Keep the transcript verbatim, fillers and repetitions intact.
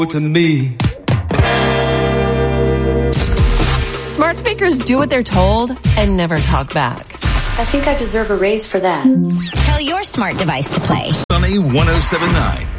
to me. Smart speakers do what they're told and never talk back. I think I deserve a raise for that. Tell your smart device to play Sunny one oh seven point nine.